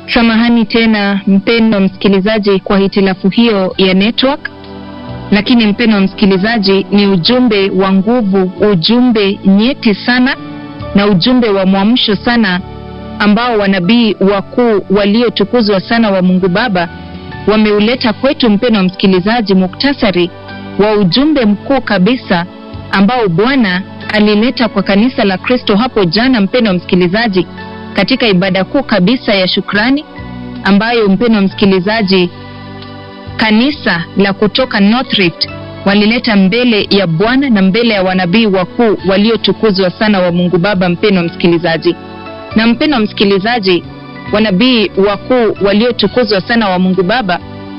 Samahani tena mpendwa msikilizaji kwa hitilafu hiyo ya network. Lakini mpendwa msikilizaji, ni ujumbe wa nguvu, ujumbe nyeti sana na ujumbe wa mwamsho sana ambao wanabii wakuu waliotukuzwa sana wa Mungu Baba wameuleta kwetu mpendwa msikilizaji, muktasari wa ujumbe mkuu kabisa ambao Bwana alileta kwa kanisa la Kristo hapo jana mpendwa msikilizaji, katika ibada kuu kabisa ya shukrani ambayo mpendwa msikilizaji kanisa la kutoka North Rift walileta mbele ya Bwana na mbele ya wanabii wakuu waliotukuzwa sana wa Mungu Baba mpendwa msikilizaji. Na mpendwa msikilizaji, wanabii wakuu waliotukuzwa sana wa Mungu Baba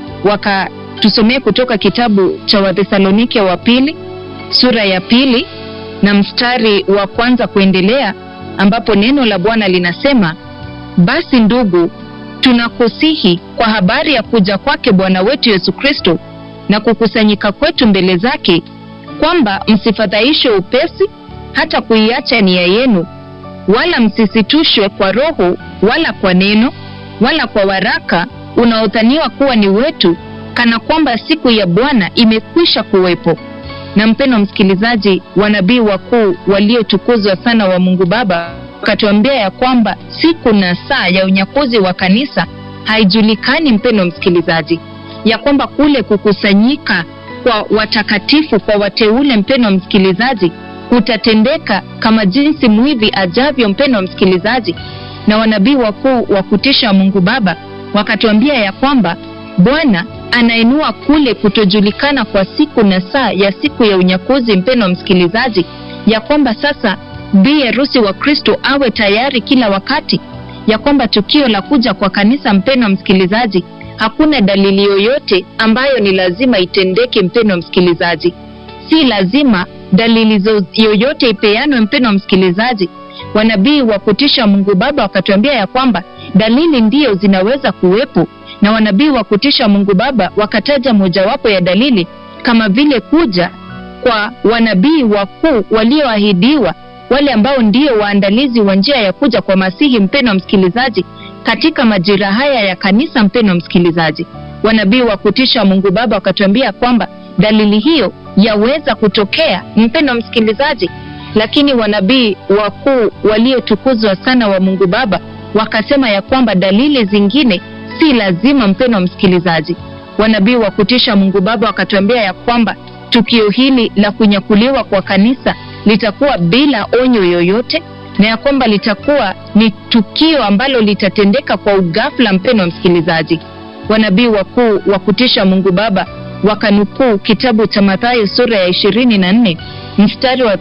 wakatusomea kutoka kitabu cha Wathesalonike wa pili sura ya 2 na mstari wa 1 kuendelea, ambapo neno la Bwana linasema, basi ndugu, tunakusihi kwa habari ya kuja kwake Bwana wetu Yesu Kristo na kukusanyika kwetu mbele zake, kwamba msifadhaishwe upesi hata kuiacha nia yenu, wala msisitushwe kwa roho wala kwa neno wala kwa waraka unaodhaniwa kuwa ni wetu, kana kwamba siku ya Bwana imekwisha kuwepo. Na mpendwa msikilizaji, wanabii wakuu waliotukuzwa sana wa Mungu Baba wakatuambia ya kwamba siku na saa ya unyakuzi wa kanisa haijulikani mpendwa msikilizaji, ya kwamba kule kukusanyika kwa watakatifu, kwa wateule mpendwa msikilizaji, kutatendeka kama jinsi mwivi ajavyo mpendwa msikilizaji. Na wanabii wakuu wa kutisha Mungu Baba wakatuambia ya kwamba Bwana anainua kule kutojulikana kwa siku na saa ya siku ya unyakuzi mpendwa msikilizaji, ya kwamba sasa bi harusi wa Kristo awe tayari kila wakati, ya kwamba tukio la kuja kwa kanisa mpendwa msikilizaji, hakuna dalili yoyote ambayo ni lazima itendeke mpendwa msikilizaji. Si lazima dalili yoyote ipeanwe mpendwa msikilizaji. Wanabii wa kutisha Mungu Baba wakatuambia ya kwamba dalili ndio zinaweza kuwepo, na wanabii wa kutisha Mungu Baba wakataja mojawapo ya dalili kama vile kuja kwa wanabii wakuu walioahidiwa, wale ambao ndio waandalizi wa njia ya kuja kwa Masihi mpendwa msikilizaji, katika majira haya ya kanisa mpendwa msikilizaji. Wanabii wa kutisha Mungu Baba wakatuambia kwamba dalili hiyo yaweza kutokea mpendwa msikilizaji. Lakini wanabii wakuu waliotukuzwa sana wa Mungu Baba wakasema ya kwamba dalili zingine si lazima mpendwa msikilizaji. Wanabii wa kutisha Mungu Baba wakatuambia ya kwamba tukio hili la kunyakuliwa kwa kanisa litakuwa bila onyo yoyote, na ya kwamba litakuwa ni tukio ambalo litatendeka kwa ugafla mpendwa msikilizaji. Wanabii wakuu wa kutisha Mungu Baba wakanukuu kitabu cha Mathayo sura ya 24 mstari wa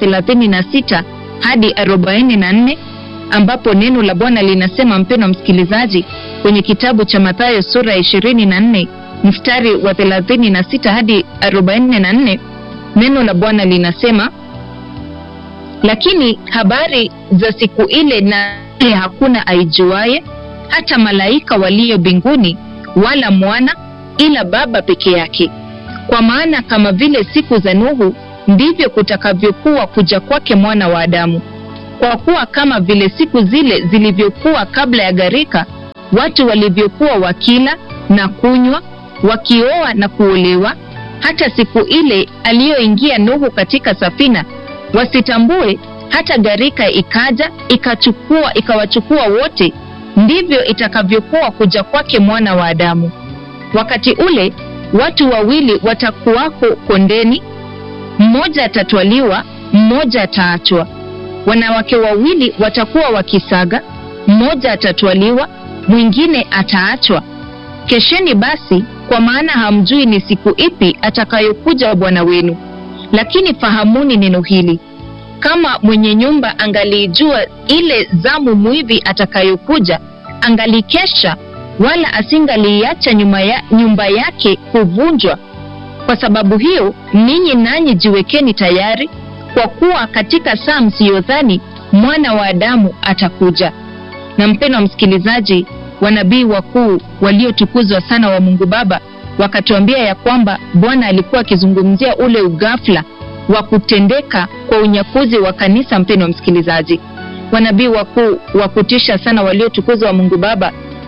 36 hadi 44, ambapo neno la Bwana linasema mpendwa msikilizaji, kwenye kitabu cha Mathayo sura ya 24 mstari wa 36 hadi 44, neno la Bwana linasema, lakini habari za siku ile na hakuna aijuaye, hata malaika walio mbinguni, wala mwana, ila Baba peke yake. Kwa maana kama vile siku za Nuhu ndivyo kutakavyokuwa kuja kwake Mwana wa Adamu. Kwa kuwa kama vile siku zile zilivyokuwa kabla ya gharika, watu walivyokuwa wakila na kunywa, wakioa na kuolewa, hata siku ile aliyoingia Nuhu katika safina, wasitambue hata gharika ikaja ikawachukua wote, ndivyo itakavyokuwa kuja kwake Mwana wa Adamu. Wakati ule watu wawili watakuwako kondeni, mmoja atatwaliwa, mmoja ataachwa. Wanawake wawili watakuwa wakisaga, mmoja atatwaliwa, mwingine ataachwa. Kesheni basi, kwa maana hamjui ni siku ipi atakayokuja Bwana wenu. Lakini fahamuni neno hili, kama mwenye nyumba angalijua ile zamu mwivi atakayokuja, angalikesha, wala asingaliacha nyumba yake kuvunjwa. Kwa sababu hiyo ninyi nanyi jiwekeni tayari, kwa kuwa katika saa msiyodhani Mwana wa Adamu atakuja. Na mpendwa msikilizaji, wanabii wakuu waliotukuzwa sana wa Mungu Baba wakatuambia ya kwamba Bwana alikuwa akizungumzia ule ugafla wa kutendeka kwa unyakuzi wa kanisa. Mpendwa msikilizaji, wanabii wakuu wa kutisha sana waliotukuzwa wa Mungu Baba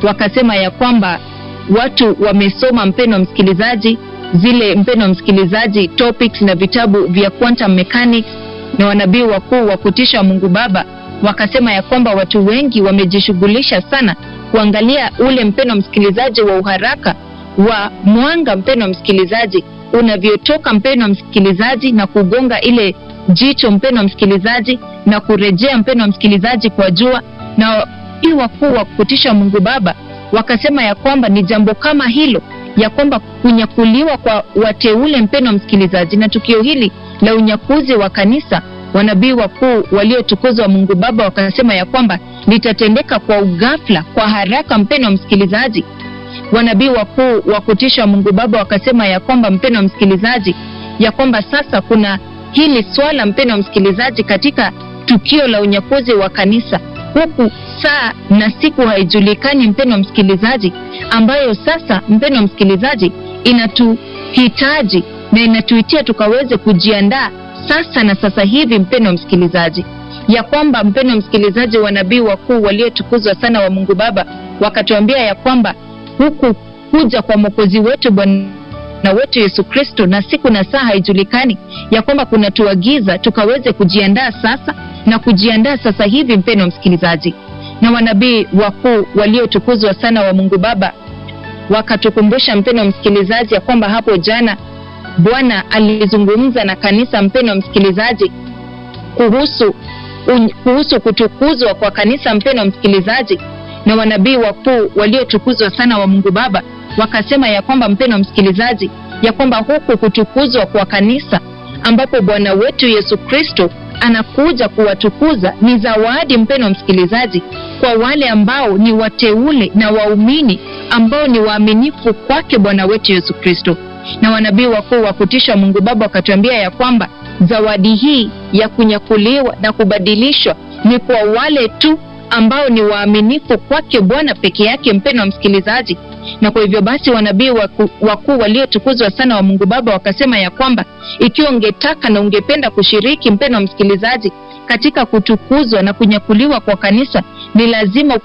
wakasema ya kwamba watu wamesoma, mpendwa msikilizaji, zile mpendwa msikilizaji topics na vitabu vya quantum mechanics na wanabii wakuu wa kutisha Mungu Baba, wakasema ya kwamba watu wengi wamejishughulisha sana kuangalia ule mpendwa msikilizaji wa uharaka wa mwanga, mpendwa msikilizaji, unavyotoka mpendwa msikilizaji na kugonga ile jicho mpendwa msikilizaji na kurejea mpendwa msikilizaji kwa jua. Na wakuu wa kutisha Mungu Baba wakasema ya kwamba ni jambo kama hilo, ya kwamba kunyakuliwa kwa wateule mpendwa msikilizaji, na tukio hili la unyakuzi wa kanisa, wanabii wakuu waliotukuzwa Mungu Baba wakasema ya kwamba litatendeka kwa ugafla, kwa haraka mpendwa msikilizaji. Wanabii wakuu wa kutisha Mungu Baba wakasema ya kwamba mpendwa msikilizaji, ya kwamba sasa kuna hili swala mpendwa msikilizaji katika tukio la unyakuzi wa kanisa, huku saa na siku haijulikani mpendwa msikilizaji, ambayo sasa mpendwa msikilizaji inatuhitaji na inatuitia tukaweze kujiandaa sasa na sasa hivi mpendwa msikilizaji, ya kwamba mpendwa msikilizaji, wanabii wakuu waliotukuzwa sana wa Mungu Baba wakatuambia ya kwamba huku kuja kwa Mwokozi wetu Bwana wetu Yesu Kristo na siku na saa haijulikani, ya kwamba kuna tuagiza tukaweze kujiandaa sasa na kujiandaa sasa hivi mpendwa msikilizaji. Na wanabii wakuu waliotukuzwa sana wa Mungu Baba wakatukumbusha mpendwa msikilizaji ya kwamba hapo jana Bwana alizungumza na kanisa mpendwa msikilizaji kuhusu kutukuzwa kwa kanisa mpendwa msikilizaji. Na wanabii wakuu waliotukuzwa sana wa Mungu Baba wakasema ya kwamba mpendwa msikilizaji, ya kwamba huku kutukuzwa kwa kanisa ambapo Bwana wetu Yesu Kristo anakuja kuwatukuza ni zawadi mpendwa msikilizaji kwa wale ambao ni wateule na waumini ambao ni waaminifu kwake Bwana wetu Yesu Kristo. Na wanabii wakuu wa kutisha Mungu Baba wakatuambia ya kwamba zawadi hii ya kunyakuliwa na kubadilishwa ni kwa wale tu ambao ni waaminifu kwake Bwana peke yake mpendwa msikilizaji. Na kwa hivyo basi wanabii wakuu waliotukuzwa sana wa Mungu Baba wakasema ya kwamba ikiwa ungetaka na ungependa kushiriki mpendwa msikilizaji katika kutukuzwa na kunyakuliwa kwa kanisa, ni lazima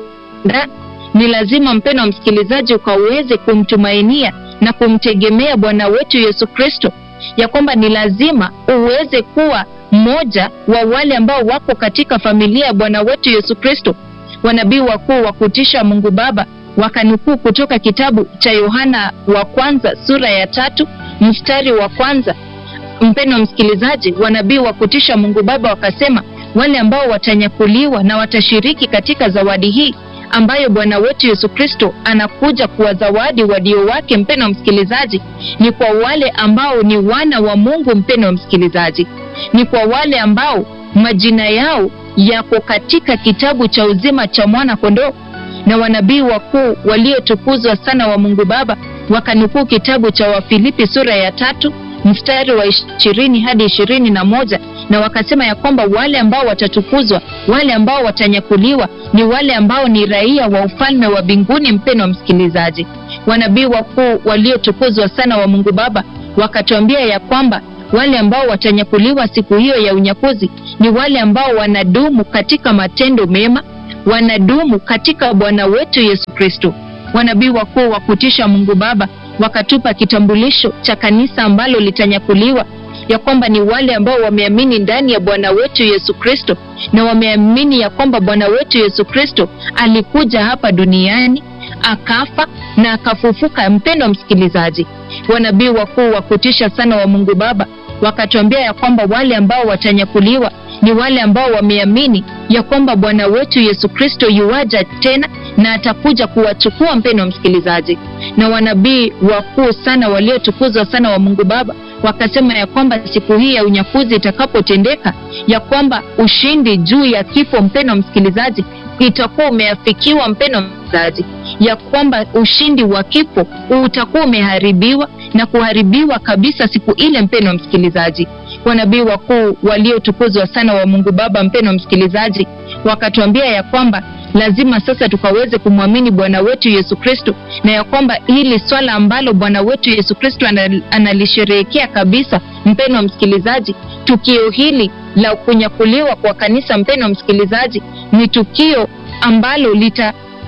ni lazima mpendwa msikilizaji ukaweze kumtumainia na kumtegemea Bwana wetu Yesu Kristo, ya kwamba ni lazima uweze kuwa mmoja wa wale ambao wako katika familia ya Bwana wetu Yesu Kristo. Wanabii wakuu wa kutisha Mungu Baba wakanukuu kutoka kitabu cha Yohana wa kwanza sura ya 3 mstari wa 1. Mpendwa msikilizaji, wanabii wa kutisha Mungu Baba wakasema wale ambao watanyakuliwa na watashiriki katika zawadi hii ambayo Bwana wetu Yesu Kristo anakuja kuwazawadi wadio wake mpendwa msikilizaji, ni kwa wale ambao ni wana wa Mungu mpendwa msikilizaji, ni kwa wale ambao majina yao yako katika kitabu cha uzima cha mwana kondoo. Na wanabii wakuu waliotukuzwa sana wa Mungu Baba wakanukuu kitabu cha Wafilipi sura ya 3 mstari wa 20 hadi 21, na wakasema ya kwamba wale ambao watatukuzwa, wale ambao watanyakuliwa ni wale ambao ni raia wa ufalme wa mbinguni mpendwa msikilizaji. Wanabii wakuu waliotukuzwa sana wa Mungu Baba wakatuambia ya kwamba wale ambao watanyakuliwa siku hiyo ya unyakuzi ni wale ambao wanadumu katika matendo mema, wanadumu katika Bwana wetu Yesu Kristo. Wanabii wakuu wa kutisha Mungu Baba wakatupa kitambulisho cha kanisa ambalo litanyakuliwa, ya kwamba ni wale ambao wameamini ndani ya Bwana wetu Yesu Kristo, na wameamini ya kwamba Bwana wetu Yesu Kristo alikuja hapa duniani, akafa na akafufuka mpendwa msikilizaji. Wanabii wakuu wa kutisha sana wa Mungu Baba wakatuambia ya kwamba wale ambao watanyakuliwa ni wale ambao wameamini ya kwamba Bwana wetu Yesu Kristo yuaja tena na atakuja kuwachukua mpendwa msikilizaji. Na wanabii wakuu sana waliotukuzwa sana wa Mungu Baba wakasema ya kwamba siku hii ya unyakuzi itakapotendeka, ya kwamba ushindi juu ya kifo mpendwa msikilizaji itakuwa umeafikiwa mpendwa msikilizaji, ya kwamba ushindi wa kifo utakuwa umeharibiwa na kuharibiwa kabisa siku ile mpendwa msikilizaji. Wanabii wakuu waliotukuzwa sana wa Mungu Baba mpendwa msikilizaji wakatuambia ya kwamba lazima sasa tukaweze kumwamini Bwana wetu Yesu Kristo, na ya kwamba hili swala ambalo Bwana wetu Yesu Kristo analisherehekea kabisa mpendwa msikilizaji, tukio hili la kunyakuliwa kwa kanisa mpendwa msikilizaji, ni tukio ambalo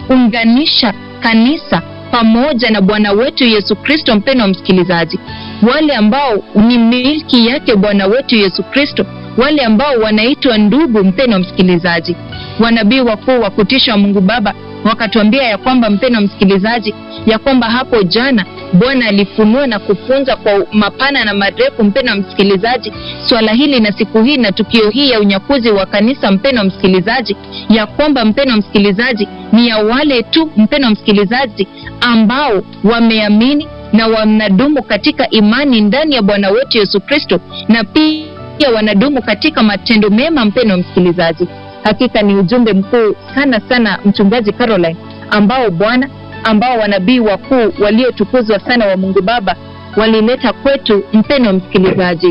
kuunganisha kanisa pamoja na Bwana wetu Yesu Kristo. Mpendwa msikilizaji, wale ambao ni milki yake Bwana wetu Yesu Kristo, wale ambao wanaitwa ndugu, mpendwa msikilizaji, wanabii wakuu wa kutisha wa Mungu Baba wakatuambia ya kwamba, mpendwa msikilizaji, ya kwamba hapo jana Bwana alifunua na kufunza kwa mapana na marefu, mpendwa msikilizaji, swala hili na siku hii na tukio hii ya unyakuzi wa kanisa, mpendwa msikilizaji, ya kwamba, mpendwa msikilizaji, ni ya wale tu, mpendwa msikilizaji, ambao wameamini na wanadumu katika imani ndani ya Bwana wetu Yesu Kristo, na pia wanadumu katika matendo mema. Mpendwa msikilizaji, hakika ni ujumbe mkuu sana sana, mchungaji Caroline, ambao wanabii wakuu waliotukuzwa sana wa Mungu Baba walileta kwetu, mpendwa msikilizaji.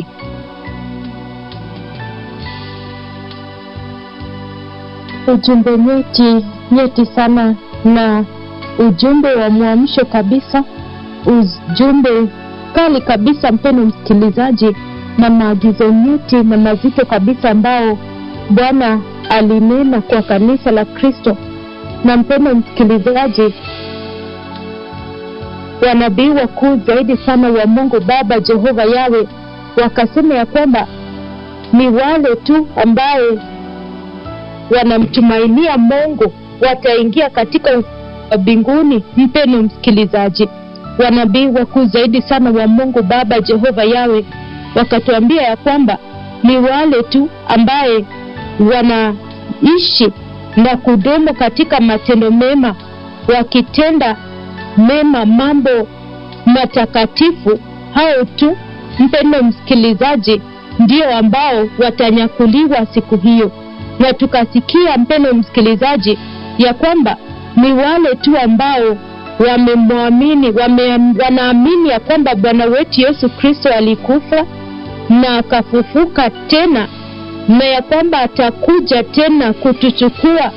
Ujumbe nyeti sana, na ujumbe wa mwamsho kabisa, ujumbe kali kabisa, mpendwa msikilizaji, na maagizo nyeti na mazito kabisa ambao Bwana alinena kwa kanisa la Kristo. Na mpendwa msikilizaji, wanabii wakuu zaidi sana wa Mungu Baba Jehova Yawe wakasema ya kwamba ni wale tu ambao wanamtumainia Mungu wataingia katika mbinguni. Mpendwa msikilizaji, wanabii wakuu zaidi sana wa Mungu Baba Jehova Yawe wakatuambia ya kwamba ni wale tu ambaye wanaishi na kudumu katika matendo mema, wakitenda mema, mambo matakatifu. Hao tu, mpendwa msikilizaji, ndio ambao watanyakuliwa siku hiyo. Na tukasikia, mpendwa msikilizaji, ya kwamba ni wale tu ambao wamemwamini, wanaamini ya kwamba Bwana wetu Yesu Kristo alikufa na akafufuka tena, na ya kwamba atakuja tena kutuchukua.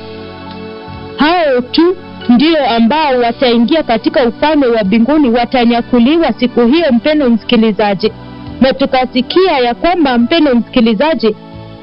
Hao tu ndio ambao wataingia katika ufalme wa mbinguni, watanyakuliwa siku hiyo, mpendwa msikilizaji. Na tukasikia ya kwamba, mpendwa msikilizaji,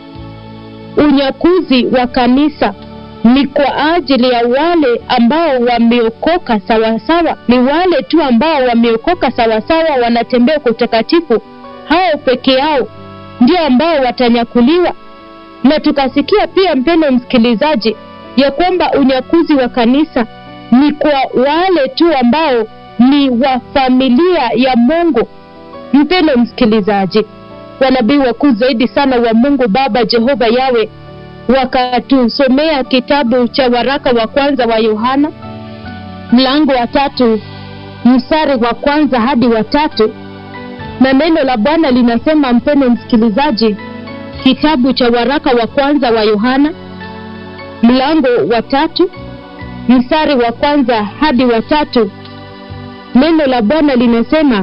unyakuzi wa kanisa ni kwa ajili ya wale ambao wameokoka sawasawa, ni wale tu ambao wameokoka sawasawa, wanatembea kwa utakatifu. Hao peke yao ndio ambao watanyakuliwa. Na tukasikia pia, mpendwa msikilizaji, ya kwamba unyakuzi wa kanisa ni kwa wale tu ambao ni wa familia ya Mungu. Mpendwa msikilizaji, wanabii wakuu zaidi sana wa Mungu Baba Jehova Yawe wakatusomea kitabu cha waraka wa kwanza wa Yohana mlango wa 3 mstari wa 1 hadi wa 3. Na neno la Bwana linasema, mpendwa msikilizaji, kitabu cha waraka wa kwanza wa Yohana mlango wa 3 mstari wa 1 hadi wa 3. Neno la Bwana linasema,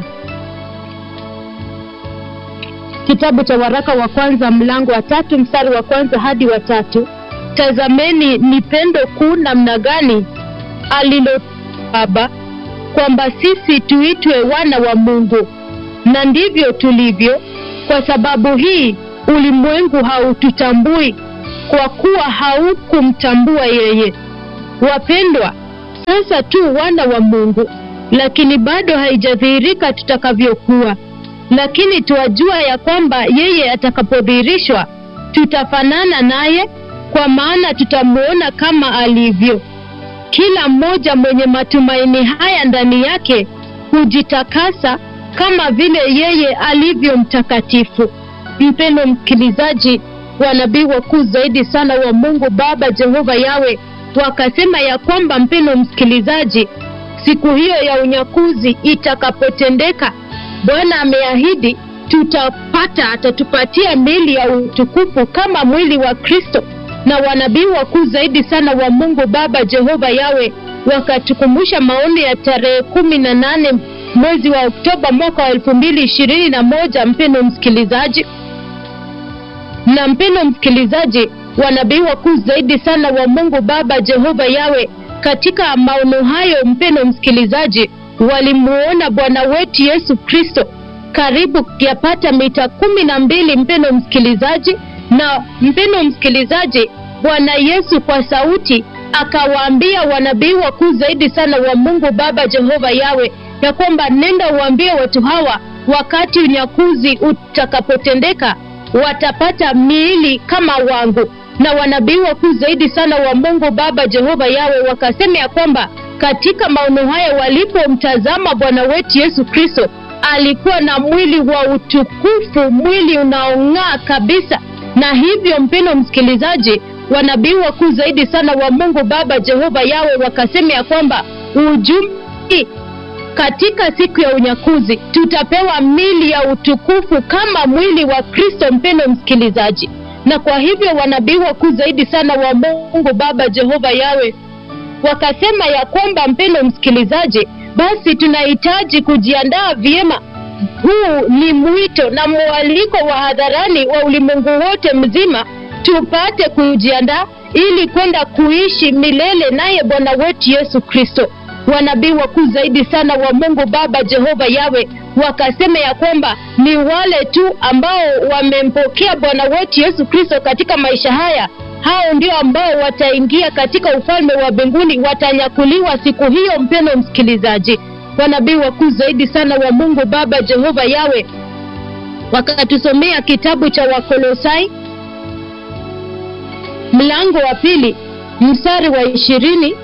kitabu cha waraka wa kwanza mlango wa 3 mstari wa 1 hadi wa 3. Tazameni ni pendo kuu namna gani alilo Baba, kwamba sisi tuitwe wana wa Mungu, na ndivyo tulivyo. Kwa sababu hii ulimwengu haututambui, kwa kuwa haukumtambua yeye. Wapendwa, sasa tu wana wa Mungu, lakini bado haijadhihirika tutakavyokuwa. Lakini tuwajua ya kwamba yeye atakapodhihirishwa tutafanana naye, kwa maana tutamuona kama alivyo. Kila mmoja mwenye matumaini haya ndani yake hujitakasa kama vile yeye alivyo mtakatifu. Mpendwa msikilizaji, wanabii wakuu zaidi sana wa Mungu Baba Jehova Yawe wakasema ya kwamba, mpendwa msikilizaji, siku hiyo ya unyakuzi itakapotendeka, Bwana ameahidi atatupatia miili ya utukufu kama mwili wa Kristo. Na wanabii wakuu zaidi sana wa Mungu Baba Jehova Yawe wakatukumbusha maono ya tarehe 18 mwezi wa Oktoba mwaka wa 2021. Mpendwa msikilizaji, na mpendwa msikilizaji, wanabii wakuu zaidi sana wa Mungu Baba Jehova Yawe katika maono hayo, mpendwa msikilizaji, walimuona Bwana wetu Yesu Kristo karibu yapata mita 12, mpendwa msikilizaji. Na mpendwa msikilizaji, Bwana Yesu kwa sauti akawaambia wanabii wakuu zaidi sana wa Mungu Baba Jehova Yawe ya kwamba nenda uambie watu hawa, wakati unyakuzi utakapotendeka watapata miili kama wangu. Na wanabii wakuu zaidi sana wa Mungu Baba Jehova Yawe wakasema ya kwamba katika maono haya walipomtazama Bwana wetu Yesu Kristo, alikuwa na mwili wa utukufu, mwili unaong'aa kabisa. Na hivyo mpendwa msikilizaji, wanabii wakuu zaidi sana wa Mungu Baba Jehova Yawe wakasema ya kwamba ujumbe katika siku ya unyakuzi tutapewa mili ya utukufu kama mwili wa Kristo, mpendwa msikilizaji. Na kwa hivyo wanabii wakuu zaidi sana wa Mungu Baba Jehova Yawe wakasema ya kwamba, mpendwa msikilizaji, basi tunahitaji kujiandaa vyema. Huu ni mwito na mwaliko wa hadharani wa ulimwengu wote mzima, tupate kujiandaa ili kwenda kuishi milele naye Bwana wetu Yesu Kristo. Wanabii wakuu zaidi sana wa Mungu Baba Jehova Yawe wakasema ya kwamba ni wale tu ambao wamempokea Bwana wetu Yesu Kristo katika maisha haya, hao ndio ambao wataingia katika ufalme wa mbinguni, watanyakuliwa siku hiyo. Mpendwa msikilizaji, wanabii wakuu zaidi sana wa Mungu Baba Jehova Yawe wakatusomea kitabu cha Wakolosai mlango wa 2 mstari wa 20,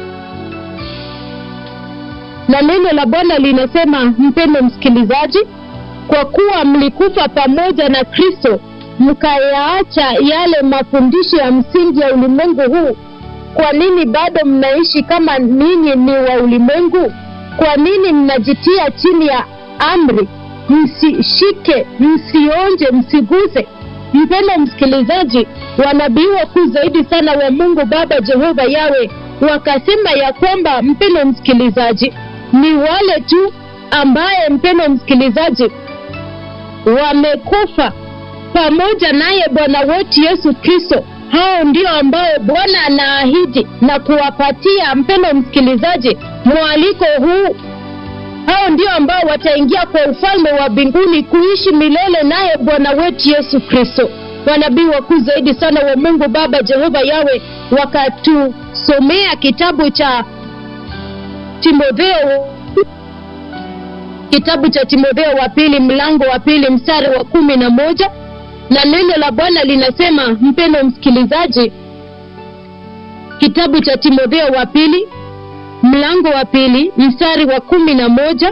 na neno la Bwana linasema, mpendwa msikilizaji, kwa kuwa mlikufa pamoja na Kristo, mkayaacha yale mafundisho ya msingi ya ulimwengu huu, kwa nini bado mnaishi kama ninyi ni wa ulimwengu? Kwa nini mnajitia chini ya amri, msishike, msionje, msiguse? Mpendwa msikilizaji, wanabii wakuu zaidi sana wa Mungu Baba Jehova Yawe wakasema ya kwamba, mpendwa msikilizaji, ni wale tu ambaye, mpendwa msikilizaji, wamekufa pamoja naye Bwana wetu Yesu Kristo, hao ndio ambao Bwana anaahidi na kuwapatia, mpendwa msikilizaji, mwaliko huu. Hao ndio ambao wataingia kwa ufalme wa mbinguni kuishi milele naye Bwana wetu Yesu Kristo. Wanabii wakuu zaidi sana wa Mungu Baba Jehova Yawe wakatusomea kitabu cha Timotheo, kitabu cha Timotheo wa 2 mlango wa 2 mstari wa 11, na neno la Bwana linasema, mpendwa msikilizaji, kitabu cha Timotheo wa 2 mlango wa 2 mstari wa 11,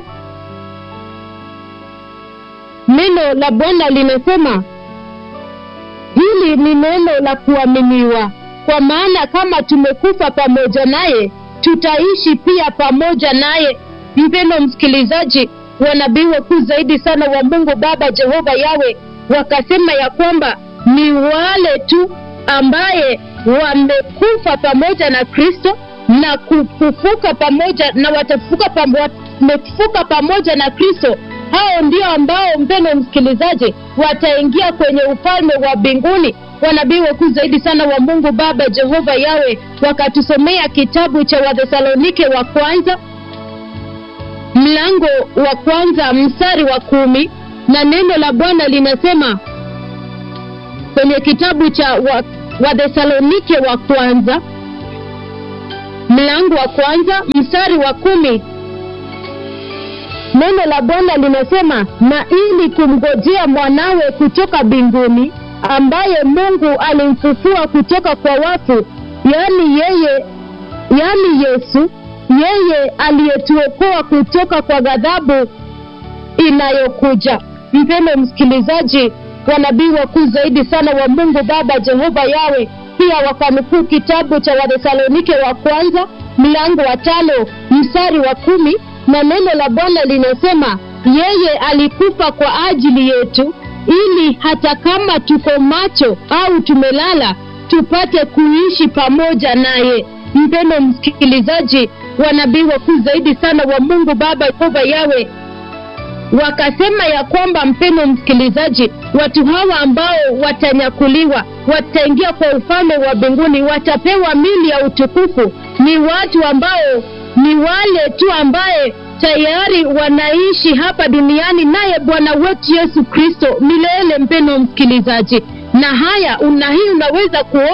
neno la Bwana linasema, hili ni neno la kuaminiwa, kwa maana kama tumekufa pamoja naye, tutaishi pia pamoja naye. Mpendwa msikilizaji, wanabii wakuu zaidi sana wa Mungu Baba Jehova Yawe wakasema ya kwamba ni wale tu ambaye wamekufa pamoja na Kristo na kufufuka pamoja na wamefufuka pamoja na Kristo, hao ndio ambao, mpendwa msikilizaji, wataingia kwenye ufalme wa mbinguni. Wanabii wakuu zaidi sana wa Mungu Baba Jehova Yawe wakatusomea kitabu cha Wathesalonike wa kwanza mlango wa 1 mstari wa 10, na neno la Bwana linasema kwenye kitabu cha Wathesalonike wa kwanza mlango wa 1 mstari wa 10, neno la Bwana linasema, na ili kumgojea mwanawe kutoka mbinguni, ambaye Mungu alimfufua kutoka kwa wafu, yani Yesu, yeye aliyetuokoa kutoka kwa ghadhabu inayokuja. Mpendwa msikilizaji, wanabii wakuu zaidi sana wa Mungu Baba Jehova Yawe pia wakanukuu kitabu cha Wathesalonike wa kwanza mlango wa 5 mstari wa 10, na neno la Bwana linasema, yeye alikufa kwa ajili yetu, ili hata kama tuko macho au tumelala, tupate kuishi pamoja naye. Mpendwa msikilizaji, wanabii wakuu zaidi sana wa Mungu Baba Jehova Yawe wakasema ya kwamba, mpendwa msikilizaji, watu hawa ambao watanyakuliwa, wataingia kwa ufalme wa mbinguni, watapewa mili ya utukufu, ni watu ambao ni wale tu ambaye tayari wanaishi hapa duniani naye Bwana wetu Yesu Kristo milele. Mpendwa msikilizaji, na haya hii unaweza kuona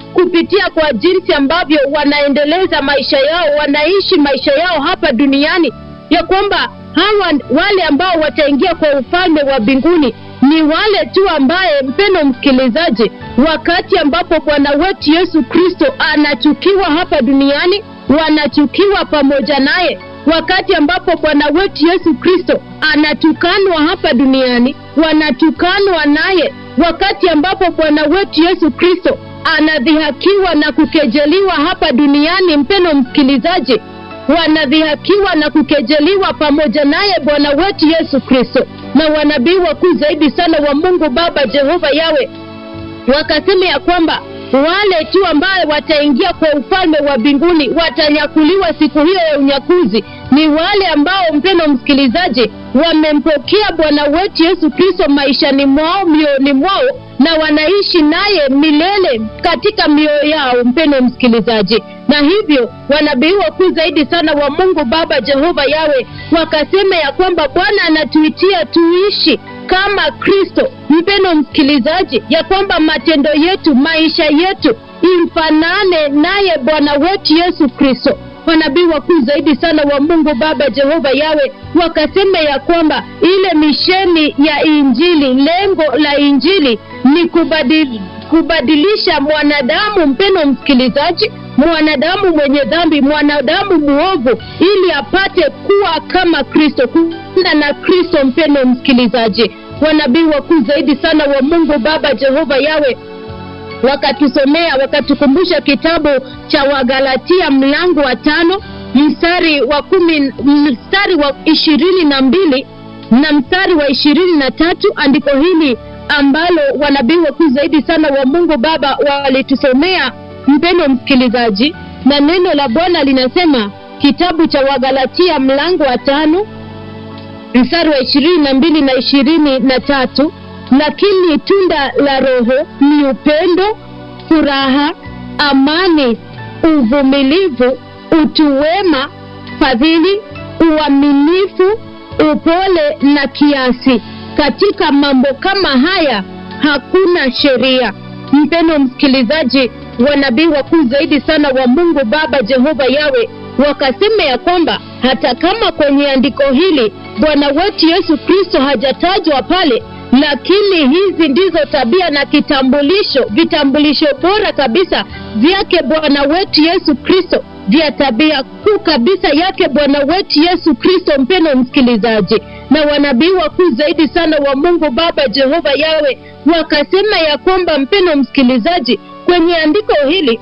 kupitia kwa jinsi ambavyo wanaendeleza maisha yao, wanaishi maisha yao hapa duniani, ya kwamba wale ambao wataingia kwa ufalme wa mbinguni ni wale tu ambaye, mpendwa msikilizaji, wakati ambapo Bwana wetu Yesu Kristo anachukiwa hapa duniani, wanachukiwa pamoja naye. Wakati ambapo Bwana wetu Yesu Kristo anatukanwa hapa duniani, wanatukanwa naye. Wakati ambapo Bwana wetu Yesu Kristo anadhihakiwa na kukejeliwa hapa duniani, mpendwa msikilizaji, wanadhihakiwa na kukejeliwa pamoja naye Bwana wetu Yesu Kristo. Na wanabii wakuu zaidi sana wa Mungu Baba Jehova Yawe wakasema ya kwamba wale tu ambaye wataingia kwa ufalme wa mbinguni, watanyakuliwa siku hiyo ya unyakuzi, ni wale ambao, mpendwa msikilizaji, wamempokea Bwana wetu Yesu Kristo maishani mwao, mioyoni mwao, na wanaishi naye milele katika mioyo yao, mpendwa msikilizaji. Na hivyo wanabii wakuu zaidi sana wa Mungu Baba Jehova Yawe wakasema ya kwamba Bwana anatuitia tuishi kama Kristo, mpendwa msikilizaji, ya kwamba matendo yetu, maisha yetu imfanane naye Bwana wetu Yesu Kristo. Wanabii wakuu zaidi sana wa Mungu Baba Jehova Yawe wakasema ya kwamba ile misheni ya Injili, lengo la Injili ni kubadilisha mwanadamu, mpendwa msikilizaji, mwanadamu mwenye dhambi, mwanadamu muovu, ili apate kuwa kama Kristo, kuenda na Kristo, mpendwa msikilizaji. Wanabii wakuu zaidi sana wa Mungu Baba Jehova Yawe wakatusomea, wakatukumbusha kitabu cha Wagalatia mlango wa 5 mstari wa 22 na mstari wa 23, andiko hili ambalo wanabii wakuu zaidi sana wa Mungu Baba walitusomea, mpendwa msikilizaji. Na neno la Bwana linasema, kitabu cha Wagalatia mlango wa 5 mstari wa 22 na 23, lakini tunda la Roho ni upendo, furaha, amani, uvumilivu, utu wema, fadhili, uaminifu, upole na kiasi. Katika mambo kama haya hakuna sheria. Mpendwa msikilizaji, wanabii wakuu zaidi sana wa Mungu Baba Jehova Yawe wakasema ya kwamba hata kama kwenye andiko hili Bwana wetu Yesu Kristo hajatajwa pale, lakini hizi ndizo tabia na vitambulisho bora kabisa vyake Bwana wetu Yesu Kristo, vya tabia kuu kabisa yake Bwana wetu Yesu Kristo, mpendwa msikilizaji. Na wanabii wakuu zaidi sana wa Mungu Baba Jehova Yawe wakasema ya kwamba, mpendwa msikilizaji, kwenye andiko hili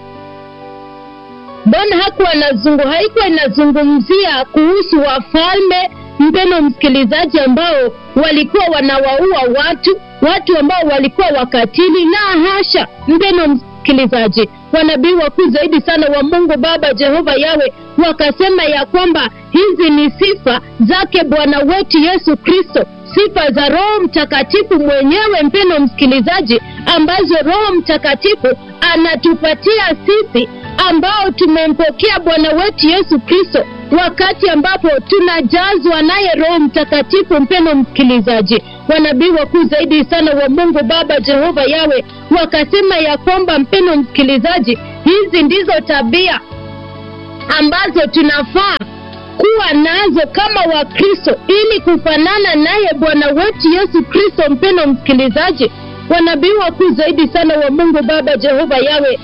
Bwana haikuwa inazungumzia kuhusu wafalme, mpendwa msikilizaji, ambao walikuwa wanawaua watu ambao walikuwa wakatili. Na hasha, mpendwa msikilizaji, wanabii wakuu zaidi sana wa Mungu Baba Jehova Yawe wakasema ya kwamba hizi ni sifa zake Bwana wetu Yesu Kristo, sifa za Roho Mtakatifu mwenyewe, mpendwa msikilizaji, ambazo Roho Mtakatifu anatupatia sisi ambao tumempokea Bwana wetu Yesu Kristo, wakati ambapo tunajazwa naye Roho Mtakatifu, mpendwa msikilizaji. Wanabii wakuu zaidi sana wa Mungu Baba Jehova Yawe wakasema ya kwamba, mpendwa msikilizaji, hizi ndizo tabia ambazo tunafaa kuwa nazo kama Wakristo ili kufanana naye Bwana wetu Yesu Kristo, mpendwa msikilizaji. Wanabii wakuu zaidi sana wa Mungu Baba Jehova Yawe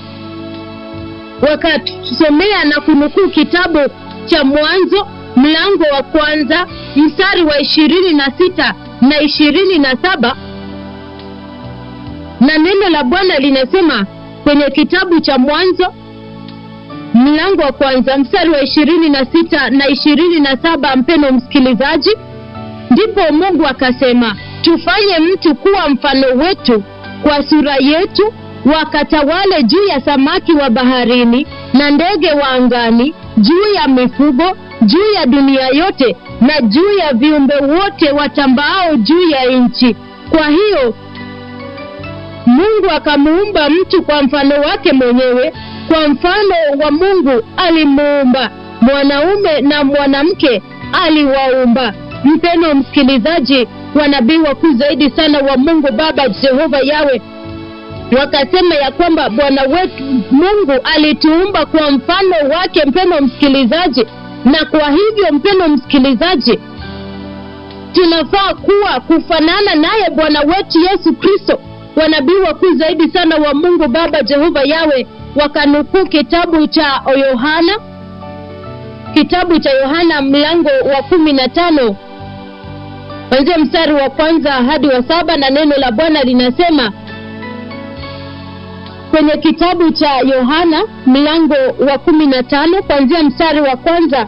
wakatusomea na kunukuu kitabu cha Mwanzo mlango wa 1 mstari wa 26 na 27, na neno la Bwana linasema kwenye kitabu cha Mwanzo mlango wa 1 mstari wa 26 na 27, mpendwa msikilizaji, ndipo Mungu akasema, tufanye mtu kuwa mfano wetu kwa sura yetu, wakatawale juu ya samaki wa baharini na ndege wa angani, juu ya mifugo, juu ya dunia yote, na juu ya viumbe wote watambao juu ya nchi. Kwa hiyo Mungu akamuumba mtu kwa mfano wake mwenyewe, kwa mfano wa Mungu alimuumba, mwanaume na mwanamke aliwaumba. Mpendwa msikilizaji, wanabii wakuu zaidi sana wa Mungu Baba Jehova Yawe wakasema ya kwamba Bwana wetu Mungu alituumba kwa mfano wake, mpendwa msikilizaji, na kwa hivyo mpendwa msikilizaji, tunafaa kufanana naye Bwana wetu Yesu Kristo. Wanabii wakuu zaidi sana wa Mungu Baba Jehova Yawe wakanukuu kitabu cha Yohana mlango wa 15 kuanzia mstari wa 1 hadi wa 7, na neno la Bwana linasema kwenye kitabu cha Yohana mlango wa 15 kuanzia mstari wa 1,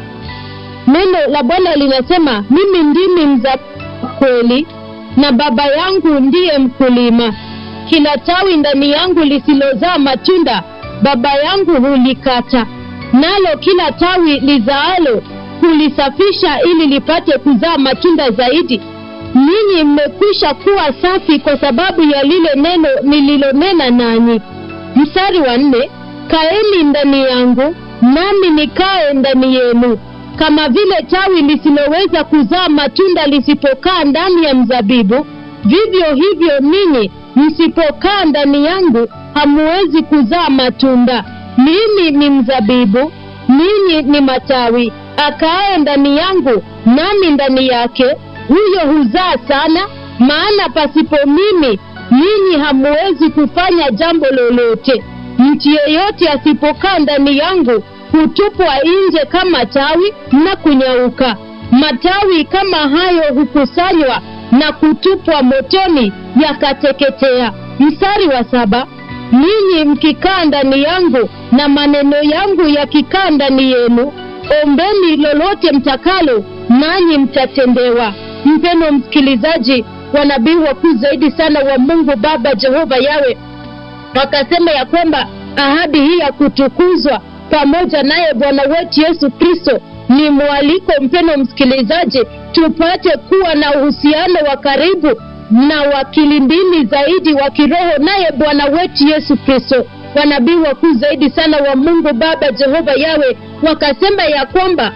neno la Bwana linasema, mimi ndimi mzabibu kweli na Baba yangu ndiye mkulima. Kila tawi ndani yangu lisilozaa matunda Baba yangu hulikata, nalo kila tawi lizaalo hulisafisha ili lipate kuzaa matunda zaidi. Ninyi mmekwisha kuwa safi kwa sababu ya lile neno nililonena nanyi. Mstari wa 4, kaeni ndani yangu nami nikae ndani yenu. Kama vile tawi lisiloweza kuzaa matunda lisipokaa ndani ya mzabibu, vivyo hivyo ninyi msipokaa ndani yangu hamuwezi kuzaa matunda. Mimi ni mzabibu, ninyi ni matawi. Akaaye ndani yangu nami ndani yake, huyo huzaa sana, maana pasipo mimi ninyi hamuwezi kufanya jambo lolote. Mtu yeyote asipokaa ndani yangu hutupwa nje kama tawi na kunyauka. Matawi kama hayo hukusanywa na kutupwa motoni yakateketea. Mstari wa 7, ninyi mkikaa ndani yangu na maneno yangu yakikaa ndani yenu, ombeni lolote mtakalo nanyi mtatendewa. Mpendwa msikilizaji, wanabii wakuu zaidi sana wa Mungu Baba Jehova Yawe wakasema ya kwamba ahadi hii ya kutukuzwa pamoja naye Bwana wetu Yesu Kristo ni mwaliko, mpendwa msikilizaji, tupate kuwa na uhusiano wa karibu na wa kilindini zaidi wa kiroho naye Bwana wetu Yesu Kristo. Wanabii wakuu zaidi sana wa Mungu Baba Jehova Yawe wakasema ya kwamba,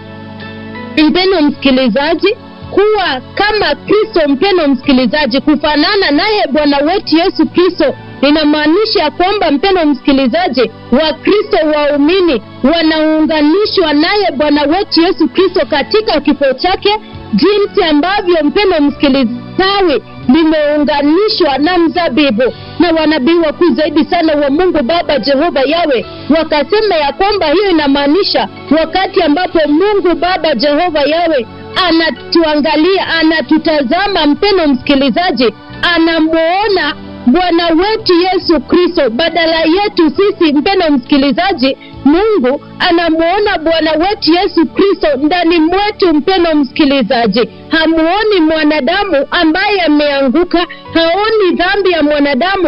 mpendwa msikilizaji, kuwa kama Kristo, mpendwa msikilizaji, kufanana naye Bwana wetu Yesu Kristo inamaanisha kwamba, mpendwa msikilizaji, Wakristo waumini wanaunganishwa naye Bwana wetu Yesu Kristo katika kifo chake, jinsi ambavyo mpendwa msikilizaji limeunganishwa na mzabibu. Na wanabii wakuu zaidi sana wa Mungu Baba Jehova Yawe wakasema ya kwamba hiyo inamaanisha wakati ambapo Mungu Baba Jehova Yawe anatuangalia, anatutazama, mpendwa msikilizaji, anamuona Bwana wetu Yesu Kristo badala yetu sisi. Mpendwa msikilizaji, Mungu anamuona Bwana wetu Yesu Kristo ndani mwetu. Mpendwa msikilizaji, hamuoni mwanadamu ambaye ameanguka, haoni dhambi ya mwanadamu,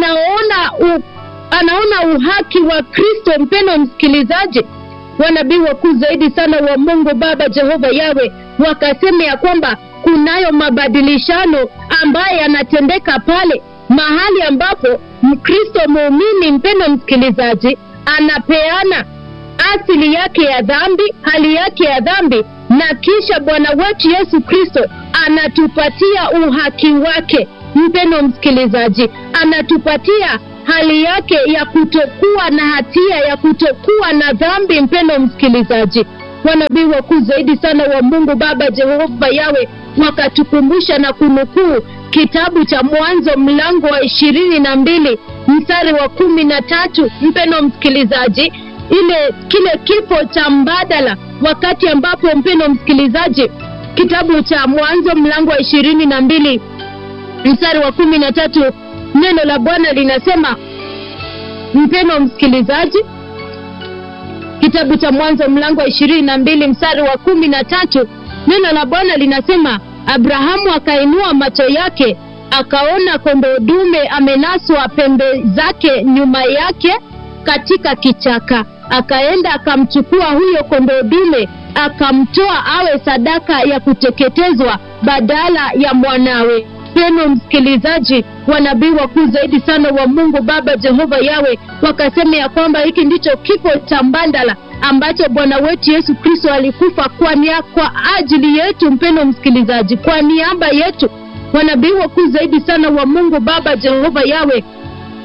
anaona uhaki wa Kristo. Mpendwa msikilizaji, wanabii wakuu zaidi sana wa Mungu Baba Jehova Yawe wakasema ya kwamba kunayo mabadilishano ambaye yanatendeka pale mahali ambapo Mkristo muumini, mpendwa msikilizaji, anapeana asili yake ya dhambi, hali yake ya dhambi, na kisha Bwana wetu Yesu Kristo anatupatia uhaki wake. Mpendwa msikilizaji, anatupatia hali yake ya kutokuwa na hatia, ya kutokuwa na dhambi. Mpendwa msikilizaji, wanabii wakuu zaidi sana wa Mungu Baba Jehova Yawe wakatukumbusha na kunukuu kitabu cha Mwanzo mlango wa 22 mstari wa 13. Mpendwa msikilizaji, kile kifo cha mbadala, wakati ambapo, mpendwa msikilizaji, kitabu cha Mwanzo mlango wa 22 mstari wa 13, neno la Bwana linasema, mpendwa msikilizaji, kitabu cha Mwanzo mlango wa 22 mstari wa 13, neno la Bwana linasema, Abrahamu akainua macho yake akaona kondoo dume amenaswa pembe zake nyuma yake katika kichaka. Akaenda akamchukua huyo kondoo dume akamtoa awe sadaka ya kuteketezwa badala ya mwanawe. Mpendwa msikilizaji, wanabii wakuu zaidi sana wa Mungu Baba Jehova Yawe wakasema ya kwamba hiki ndicho kifo cha mbadala ambacho Bwana wetu Yesu Kristo alikufa kwa ajili yetu. Mpendwa msikilizaji, kwa niaba yetu. Wanabii wakuu zaidi sana wa Mungu Baba Jehova Yawe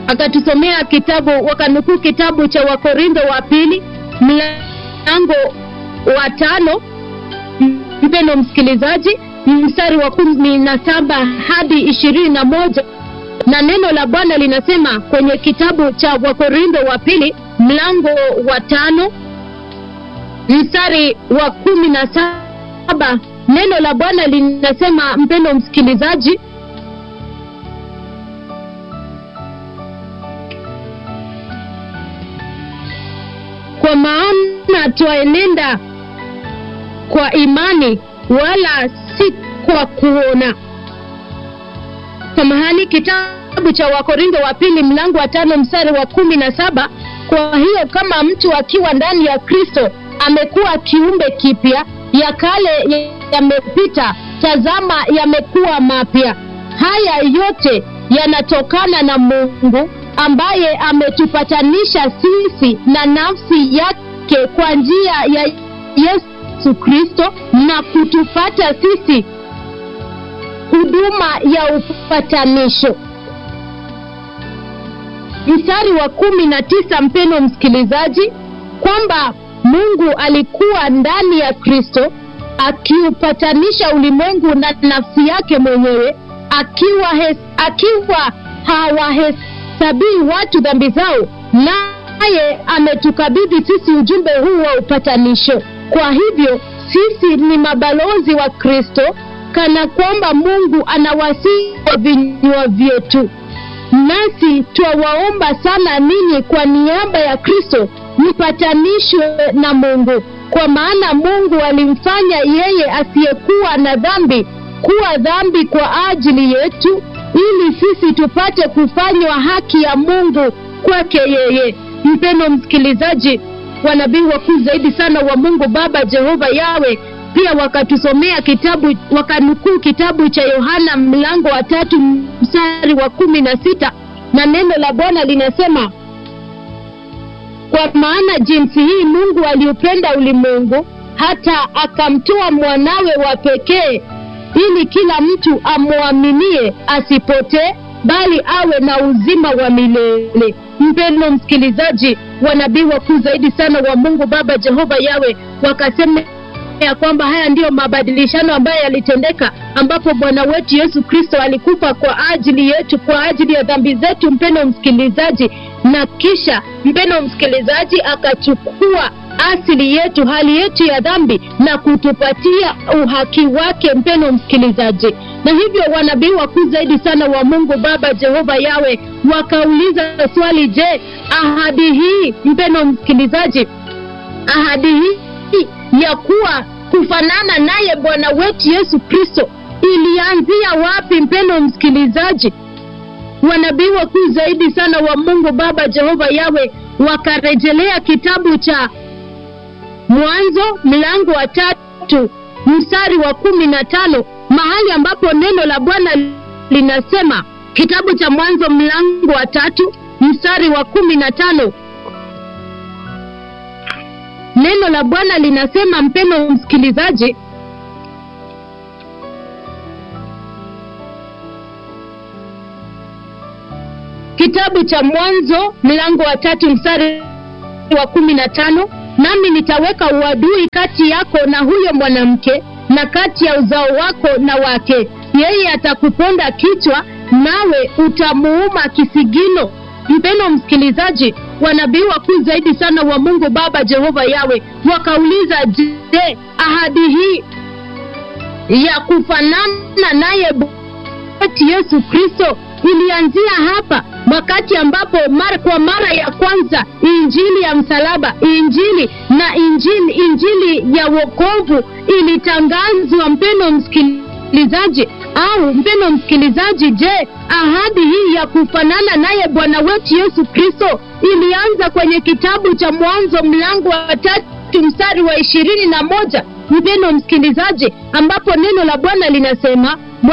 akatusomea kitabu, wakanukuu kitabu cha Wakorintho wa pili mlango wa 5, mpendwa msikilizaji, mstari wa 17 hadi 21. Na neno la Bwana linasema kwenye kitabu cha Wakorintho wa pili mlango wa 5 mstari wa 17, neno la Bwana linasema, mpendwa msikilizaji, kwa maana twaenenda kwa imani wala si kwa kuona. Samahani, kitabu cha Wakorintho wa pili mlango wa 5 mstari wa 17. Kwa hiyo kama mtu akiwa ndani ya Kristo, amekuwa kiumbe kipya, ya kale yamepita, tazama yamekuwa mapya. Haya yote yanatokana na Mungu ambaye ametupatanisha sisi na nafsi yake kwa njia ya Yesu Kristo, na kutupata sisi huduma ya upatanisho. Mstari wa 19, mpendwa msikilizaji, kwamba Mungu alikuwa ndani ya Kristo akiupatanisha ulimwengu na nafsi yake mwenyewe, akiwa hawahesabii watu dhambi zao, naye ametukabidhi sisi ujumbe huu wa upatanisho. Kwa hivyo sisi ni mabalozi wa Kristo, kana kwamba Mungu anawasihi vinywa vyetu. Nasi twawaomba sana ninyi kwa niaba ya Kristo, mpatanishwe na Mungu, kwa maana Mungu alimfanya yeye asiyekuwa na dhambi kuwa dhambi kwa ajili yetu, ili sisi tupate kufanywa haki ya Mungu kwake yeye. Mpendwa msikilizaji, wanabii wakuu zaidi sana wa Mungu Baba Jehova Yawe pia wakatusomea kitabu, wakanukuu kitabu cha Yohana mlango wa 3 mstari wa 16, na neno la Bwana linasema, kwa maana jinsi hii Mungu aliupenda ulimwengu hata akamtoa mwanawe wa pekee, ili kila mtu amwaminie asipotee, bali awe na uzima wa milele. Mpendwa msikilizaji, wanabii wakuu zaidi sana wa Mungu Baba Jehova Yawe wakasema ya kwamba haya ndiyo mabadilishano ambayo yalitendeka, ambapo Bwana wetu Yesu Kristo alikufa kwa ajili yetu, kwa ajili ya dhambi zetu, mpendwa msikilizaji, na kisha mpendwa msikilizaji akachukua asili yetu, hali yetu ya dhambi, na kutupatia uhaki wake, mpendwa msikilizaji. Na hivyo wanabii wakuu zaidi sana wa Mungu Baba Jehova Yawe wakauliza swali, je, ahadi hii, mpendwa msikilizaji, ahadi hii ya kuwa kufanana naye Bwana wetu Yesu Kristo ilianzia wapi, mpendwa msikilizaji? Wanabii wakuu zaidi sana wa Mungu Baba Jehova Yawe wakarejelea kitabu cha Mwanzo mlango wa 3 mstari wa 15, mahali ambapo neno la Bwana linasema, kitabu cha Mwanzo mlango wa 3 mstari wa 15, neno la Bwana linasema, mpendwa msikilizaji, kitabu cha Mwanzo mlango wa 3 mstari wa 15, nami nitaweka uadui kati yako na huyo mwanamke, na kati ya uzao wako na wake, yeye atakuponda kichwa nawe utamuuma kisigino. Mpendwa msikilizaji, wanabii wakuu zaidi sana wa Mungu Baba Jehova Yawe wakauliza, je, ahadi hii ya kufanana naye Yesu Kristo ilianzia hapa, wakati ambapo kwa mara ya kwanza injili ya msalaba, injili ya wokovu ilitangazwa, mpendwa msikilizaji? Au mpendwa msikilizaji, je, ahadi hii ya kufanana naye Bwana wetu Yesu Kristo ilianza kwenye kitabu cha Mwanzo mlango wa 3 mstari wa 21, mpendwa msikilizaji, ambapo neno la Bwana linasema,